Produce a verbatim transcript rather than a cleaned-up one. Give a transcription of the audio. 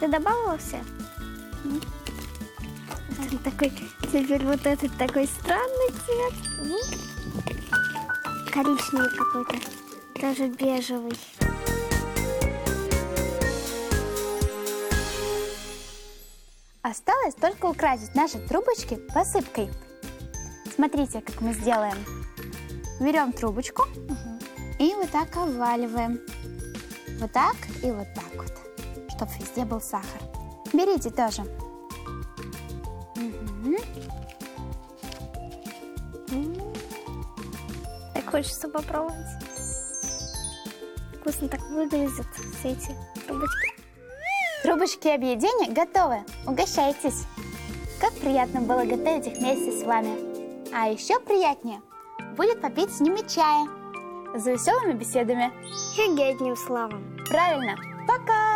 Ты добавился? Он такой, теперь вот этот такой странный цвет. Коричневый какой-то, даже бежевый. Осталось только украсить наши трубочки посыпкой. Смотрите, как мы сделаем. Берем трубочку угу. и вот так оваливаем. Вот так и вот так вот, чтобы везде был сахар. Берите тоже. Угу. Так хочется попробовать. Вкусно так выглядят все эти трубочки. Трубочки объедения готовы. Угощайтесь. Как приятно было готовить их вместе с вами. А еще приятнее будет попить с ними чая. За веселыми беседами. И одним словом. Правильно.